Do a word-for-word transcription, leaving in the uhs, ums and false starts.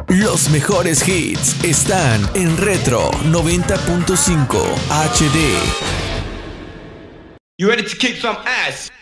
Los mejores hits están en Retro noventa punto cinco H D. You ready to kick some ass?